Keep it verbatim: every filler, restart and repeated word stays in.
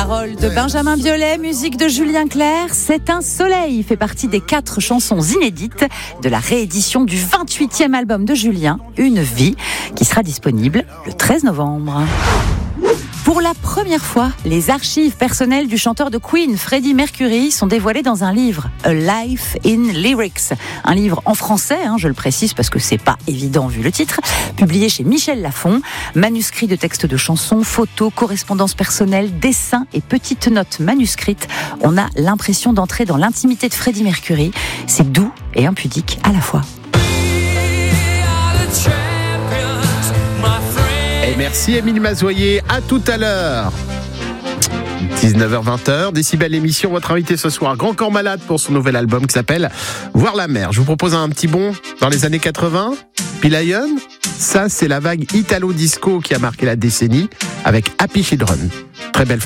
Paroles de Benjamin Biolay, musique de Julien Clerc. C'est un soleil fait partie des quatre chansons inédites de la réédition du vingt-huitième album de Julien, Une vie, qui sera disponible le treize novembre. Pour la première fois, les archives personnelles du chanteur de Queen, Freddie Mercury, sont dévoilées dans un livre, A Life in Lyrics. Un livre en français, hein, je le précise parce que c'est pas évident vu le titre, publié chez Michel Lafon. Manuscrits de textes de chansons, photos, correspondances personnelles, dessins et petites notes manuscrites. On a l'impression d'entrer dans l'intimité de Freddie Mercury. C'est doux et impudique à la fois. Et merci Émile Mazoyer, à tout à l'heure. dix-neuf heures vingt, Décibel émission, votre invité ce soir, Grand Corps Malade pour son nouvel album qui s'appelle Voir la mer. Je vous propose un petit bond dans les années quatre-vingts. P-Lion, ça c'est la vague Italo-Disco qui a marqué la décennie avec Happy Children. Très belle fin.